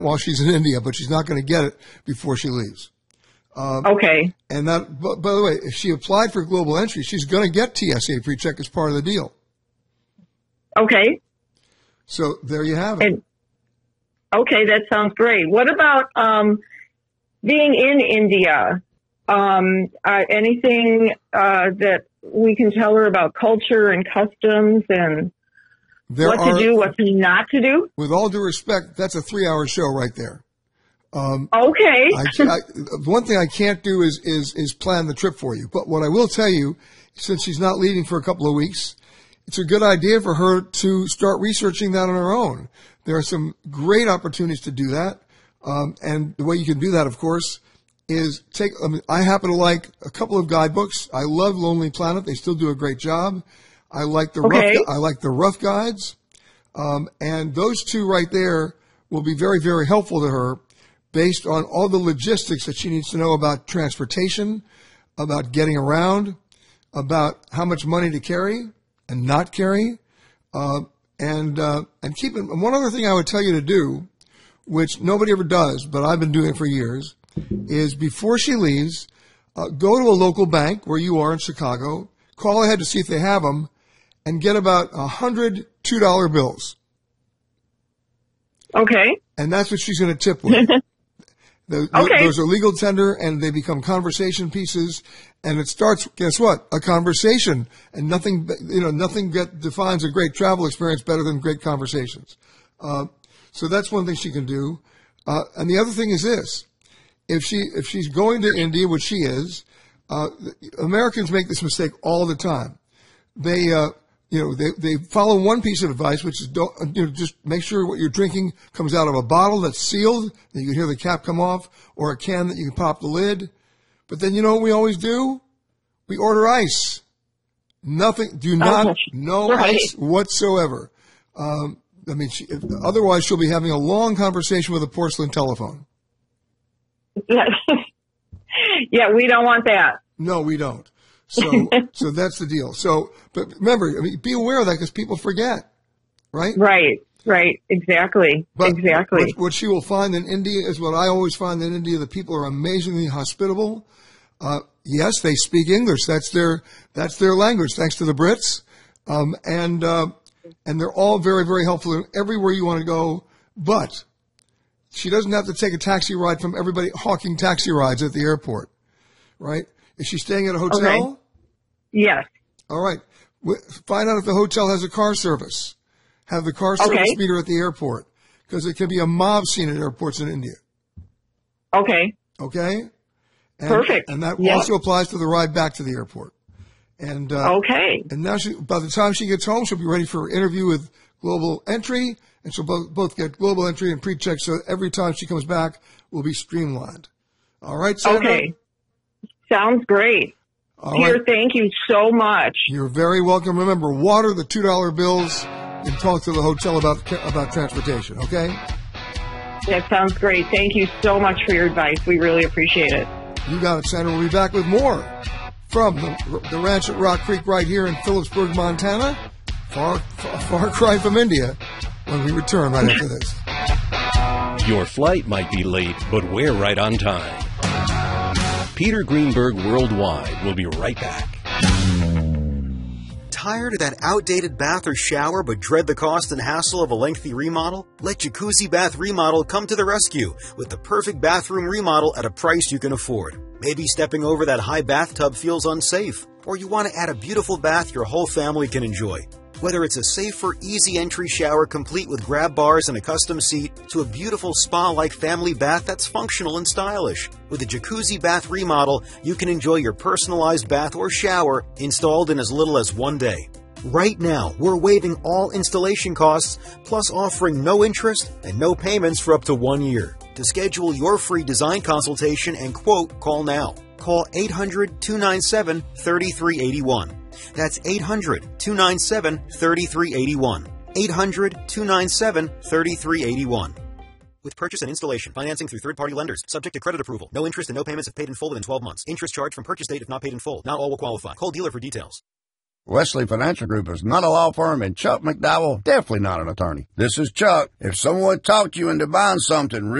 while she's in India, but she's not going to get it before she leaves. Okay. And that, by the way, if she applied for global entry, she's going to get TSA PreCheck as part of the deal. Okay. So there you have it. Okay, that sounds great. What about being in India? Anything that we can tell her about culture and customs and what to do, what not to do? With all due respect, that's a 3-hour show right there. Okay. One thing I can't do is plan the trip for you. But what I will tell you, since she's not leaving for a couple of weeks, it's a good idea for her to start researching that on her own. There are some great opportunities to do that. And the way you can do that, of course, is I happen to like a couple of guidebooks. I love Lonely Planet. They still do a great job. I like the rough guides. And those two right there will be very, very helpful to her based on all the logistics that she needs to know about transportation, about getting around, about how much money to carry and not carry. And one other thing I would tell you to do, which nobody ever does, but I've been doing it for years, is before she leaves, go to a local bank where you are in Chicago, call ahead to see if they have them, and get about 100 $2 bills. Okay. And that's what she's going to tip with. Those are legal tender, and they become conversation pieces, and it starts, guess what? A conversation. And nothing defines a great travel experience better than great conversations. So that's one thing she can do. And the other thing is this. If she's going to India, which she is, Americans make this mistake all the time. They follow one piece of advice, which is just make sure what you're drinking comes out of a bottle that's sealed, that you can hear the cap come off, or a can that you can pop the lid. But then you know what we always do? We order ice. Nothing, no ice whatsoever. Otherwise she'll be having a long conversation with a porcelain telephone. Yeah, we don't want that. No, we don't. So that's the deal. But remember, be aware of that because people forget, right? Right. Exactly. Exactly. What she will find in India is what I always find in India. The people are amazingly hospitable. Yes, they speak English. That's their language, thanks to the Brits. And they're all very, very helpful everywhere you want to go. But she doesn't have to take a taxi ride from everybody hawking taxi rides at the airport, right? Is she staying at a hotel? Okay. Yes. All right. Find out if the hotel has a car service. Have the car service meet her at the airport, because it can be a mob scene at airports in India. Okay. Okay? Perfect. And that also applies to the ride back to the airport. And And now by the time she gets home, she'll be ready for her interview with Global Entry, and she'll both get Global Entry and PreCheck, so every time she comes back will be streamlined. All right, Sandra? Okay. Sounds great. Peter, thank you so much. You're very welcome. Remember, water the $2 bills and talk to the hotel about transportation, okay? That sounds great. Thank you so much for your advice. We really appreciate it. You got it, Sandra. We'll be back with more from the ranch at Rock Creek right here in Phillipsburg, Montana. Far cry from India when we return right after this. Your flight might be late, but we're right on time. Peter Greenberg Worldwide will be right back. Tired of that outdated bath or shower but dread the cost and hassle of a lengthy remodel? Let Jacuzzi Bath Remodel come to the rescue with the perfect bathroom remodel at a price you can afford. Maybe stepping over that high bathtub feels unsafe, or you want to add a beautiful bath your whole family can enjoy. Whether it's a safer, easy entry shower complete with grab bars and a custom seat, to a beautiful spa-like family bath that's functional and stylish. With a Jacuzzi Bath Remodel, you can enjoy your personalized bath or shower installed in as little as 1 day. Right now, we're waiving all installation costs, plus offering no interest and no payments for up to 1 year. To schedule your free design consultation and quote, call now. Call 800-297-3381. That's 800-297-3381. 800-297-3381. With purchase and installation, financing through third-party lenders, subject to credit approval. No interest and no payments if paid in full within 12 months. Interest charged from purchase date if not paid in full. Not all will qualify. Call dealer for details. Wesley Financial Group is not a law firm, and Chuck McDowell definitely not an attorney. This is Chuck. If someone talked you into buying something